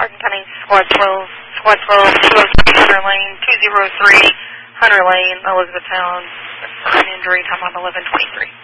Hardin County Squad 12, 203 Hunter Lane, 203 Hunter Lane, Elizabethtown, for an injury, time on 11:23.